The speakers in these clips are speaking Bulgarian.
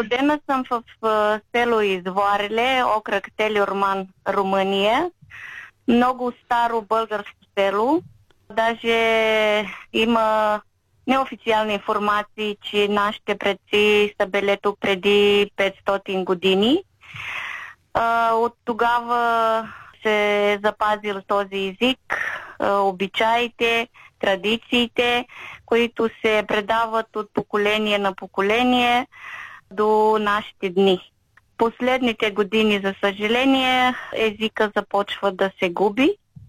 Родена съм в село Извоареле, окръг Телиорман, Румъния. Много старо българско село. Даже има неофициални информации, че нашите предци са били тук преди 500 години. От тогава се е запазил този език, обичаите, традициите, които се предават от поколение на поколение до нашите дни. Последните години, за съжаление, езика започва да се губи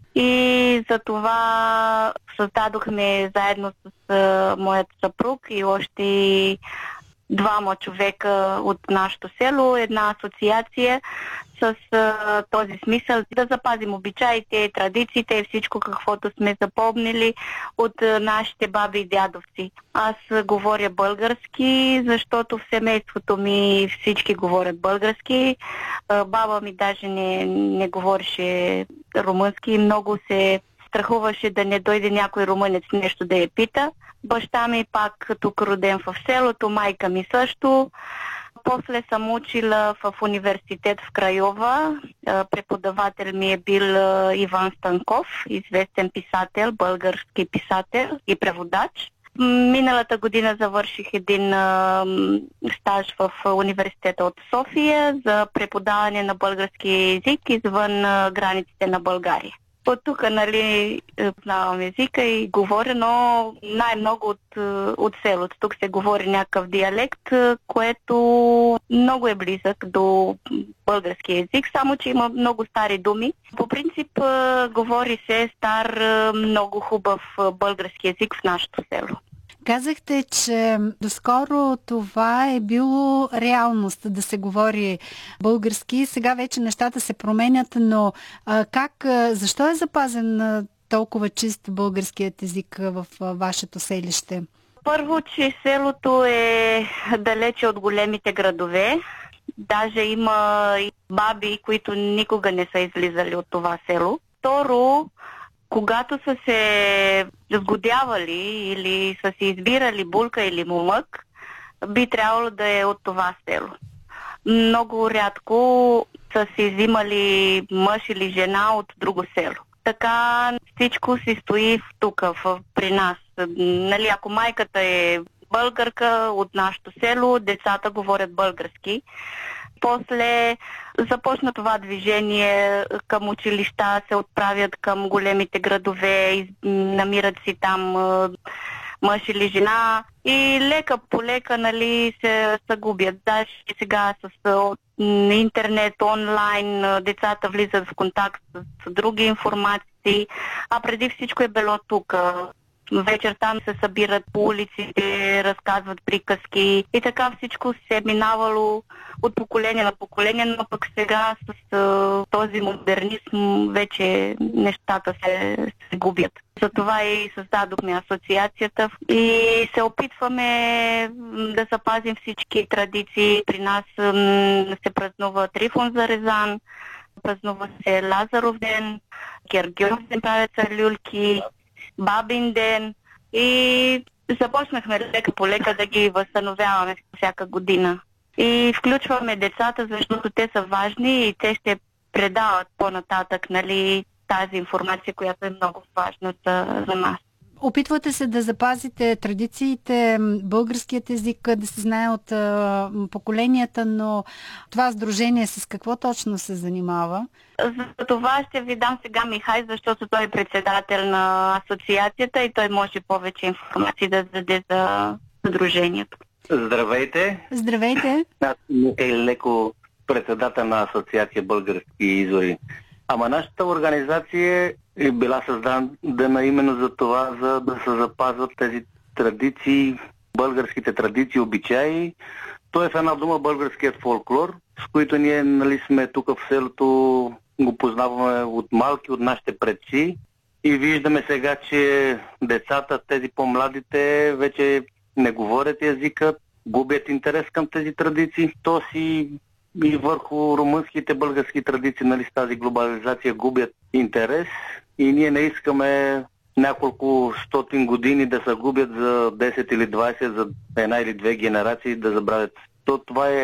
и затова създадохме заедно с моят съпруг и още двама човека от нашето село една асоциация с този смисъл да запазим обичаите, традициите и всичко, каквото сме запомнили от нашите баби и дядовци. Аз говоря български, защото в семейството ми всички говорят български. Баба ми даже не говореше румънски и много се страхуваше да не дойде някой румънец нещо да я пита. Баща ми пак тук роден в селото, майка ми също. После съм учила в университет в Крайова. Преподавател ми е бил Иван Станков, известен писател, български писател и преводач. Миналата година завърших един стаж в университета от София за преподаване на български език извън границите на България. От тук, знавам езика и говоря, но най-много от селото. Тук се говори някакъв диалект, което много е близък до български език, само че има много стари думи. По принцип, говори се стар, много хубав български език в нашето село. Казахте, че доскоро това е било реалност да се говори български. Сега вече нещата се променят, но защо е запазен толкова чист българският език в вашето селище? Първо, че селото е далече от големите градове. Даже има и баби, които никога не са излизали от това село. Второ, когато са се сгодявали или са си избирали булка или момък, би трябвало да е от това село. Много рядко са си взимали мъж или жена от друго село. Така всичко си стои тук, при нас. Ако майката е българка от нашето село, децата говорят български. После започна това движение към училища, се отправят към големите градове, намират си там мъж или жена и лека по лека се губят. Даже сега с интернет, онлайн, децата влизат в контакт с други информации, а преди всичко е било тук. Вечерта се събират по улиците, разказват приказки и така всичко се е минавало от поколение на поколение, но пък сега с този модернизм вече нещата се губят. Затова и създадохме асоциацията и се опитваме да запазим всички традиции. При нас се празнува Трифон Зарезан, празнува се Лазаров ден, Гергьов ден, правят се люлки, Бабин ден и започнахме лека по лека да ги възстановяваме всяка година. И включваме децата, защото те са важни и те ще предават по-нататък тази информация, която е много важна за нас. Опитвате се да запазите традициите, българският език да се знае от поколенията, но това сдружение с какво точно се занимава? За това ще ви дам сега Михай, защото той е председател на асоциацията и той може повече информации да даде за сдружението. Здравейте! Здравейте! Аз е леко председател на асоциация Български извори. Нашата организация е била създадена именно за това, за да се запазват тези традиции, българските традиции, обичаи. То е в една дума българският фолклор, с които ние сме тук в селото, го познаваме от малки, от нашите предци. И виждаме сега, че децата, тези по-младите, вече не говорят езика, губят интерес към тези традиции. То си и върху румънските, български традиции, с тази глобализация губят интерес и ние не искаме няколко стотин години да се губят за 10 или 20, за една или две генерации да забравят. Това е